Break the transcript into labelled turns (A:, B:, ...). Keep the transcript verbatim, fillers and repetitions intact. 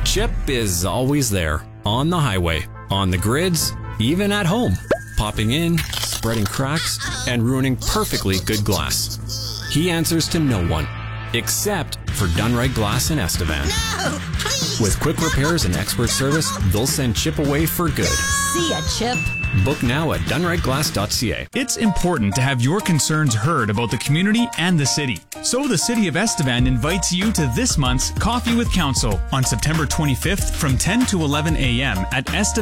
A: Chip is always there, on the highway, on the grids, even at home, popping in, spreading cracks, and ruining perfectly good glass. He answers to no one, except for Dunright Glass in Estevan.
B: No, please.
A: With quick repairs and expert service, they'll send Chip away for good.
B: See ya, Chip.
A: Book now at dunright glass dot c a.
C: It's important to have your concerns heard about the community and the city. So the City of Estevan invites you to this month's Coffee with Council on September twenty-fifth from ten to eleven a.m. at Estevan